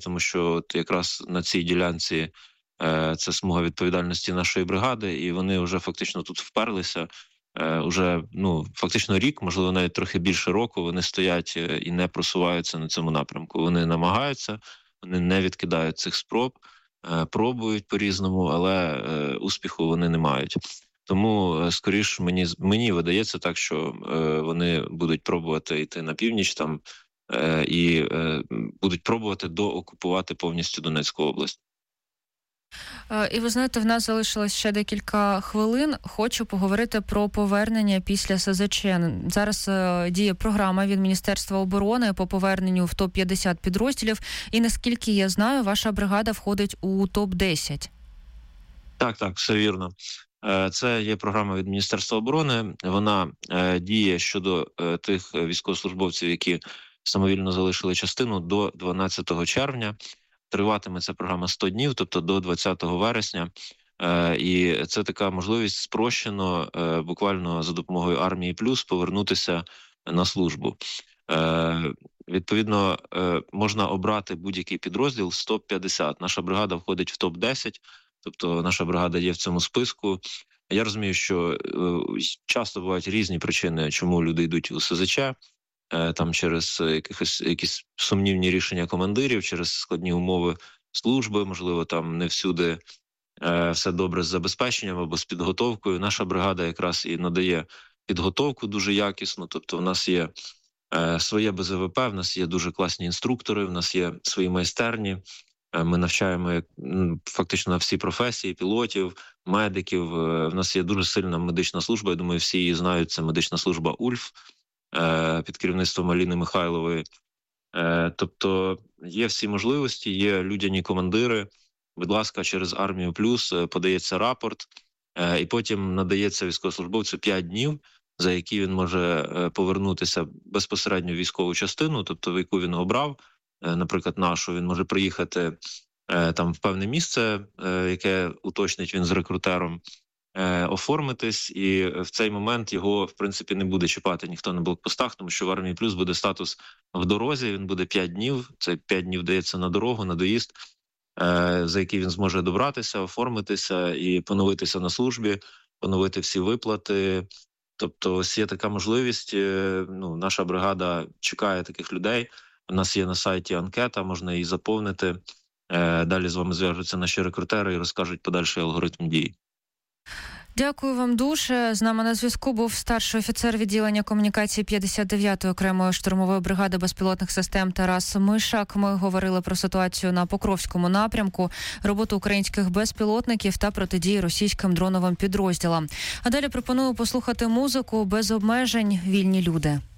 тому що от якраз на цій ділянці це смуга відповідальності нашої бригади, і вони вже фактично тут вперлися. Уже фактично рік, можливо, навіть трохи більше року, вони стоять і не просуваються на цьому напрямку. Вони намагаються, вони не відкидають цих спроб, пробують по-різному, але успіху вони не мають. Тому, скоріш, мені видається так, що вони будуть пробувати йти на північ там і будуть пробувати доокупувати повністю Донецьку область. І ви знаєте, в нас залишилось ще декілька хвилин. Хочу поговорити про повернення після СЗЧ. Зараз діє програма від Міністерства оборони по поверненню в топ-50 підрозділів. І наскільки я знаю, ваша бригада входить у топ-10. Так, все вірно. Це є програма від Міністерства оборони. Вона діє щодо тих військовослужбовців, які самовільно залишили частину, до 12 червня. Триватиме ця програма 100 днів, тобто до 20 вересня. І це така можливість спрощено, буквально за допомогою Армії Плюс, повернутися на службу. Відповідно, можна обрати будь-який підрозділ з топ-50. Наша бригада входить в топ-10, тобто наша бригада є в цьому списку. Я розумію, що часто бувають різні причини, чому люди йдуть у СЗЧ. Там через якісь сумнівні рішення командирів, через складні умови служби, можливо, там не всюди все добре з забезпеченням або з підготовкою. Наша бригада якраз і надає підготовку дуже якісну, тобто в нас є своє БЗВП, в нас є дуже класні інструктори, в нас є свої майстерні, ми навчаємо фактично на всі професії, пілотів, медиків, в нас є дуже сильна медична служба, я думаю, всі її знають, це медична служба «Ульф», під керівництвом Аліни Михайлової. Тобто є всі можливості, є людяні командири. Будь ласка, через Армію Плюс подається рапорт, і потім надається військовослужбовцю 5 днів, за які він може повернутися безпосередньо в військову частину, тобто в яку він обрав, наприклад, нашу, він може приїхати там в певне місце, яке уточнить він з рекрутером, оформитись, і в цей момент його, в принципі, не буде чіпати ніхто на блокпостах, тому що в Армії Плюс буде статус в дорозі, він буде 5 днів, це 5 днів дається на дорогу, на доїзд, за який він зможе добратися, оформитися і поновитися на службі, поновити всі виплати. Тобто ось є така можливість, наша бригада чекає таких людей, у нас є на сайті анкета, можна її заповнити, далі з вами зв'яжуться наші рекрутери і розкажуть подальший алгоритм дій. Дякую вам дуже. З нами на зв'язку був старший офіцер відділення комунікації 59-ї окремої штурмової бригади безпілотних систем Тарас Мишак. Ми говорили про ситуацію на Покровському напрямку, роботу українських безпілотників та протидії російським дроновим підрозділам. А далі пропоную послухати музику «Без обмежень. Вільні люди».